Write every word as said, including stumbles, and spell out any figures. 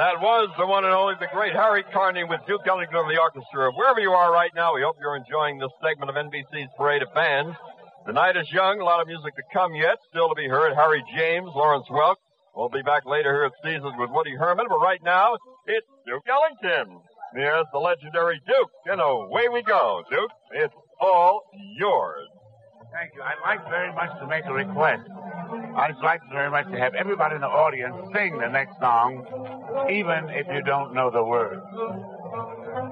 That was the one and only the great Harry Carney with Duke Ellington of the orchestra. Wherever you are right now, we hope you're enjoying this segment of N B C's Parade of Fans. The night is young, a lot of music to come yet, still to be heard. Harry James, Lawrence Welk. We'll be back later here at Caesars with Woody Herman, but right now, it's Duke Ellington. Yes, the legendary Duke. And away we go, Duke. It's all yours. Thank you. I'd like very much to make a request. I'd like very much to have everybody in the audience sing the next song, even if you don't know the words.